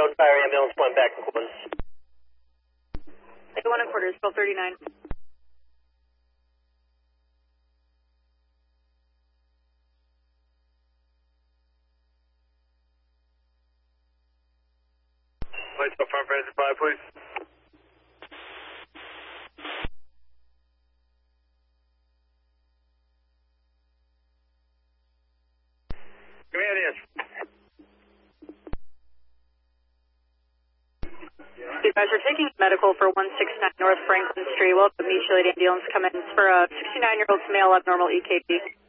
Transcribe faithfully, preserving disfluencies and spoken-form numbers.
South Fire ambulance, one back and quarters. one and quarters, twelve thirty-nine. Lights up front, ready to fly, please. Command in. Guys, we're taking medical for one sixty-nine North Franklin Street. We'll have the mutual aid ambulance come in for a sixty-nine-year-old male abnormal E K G.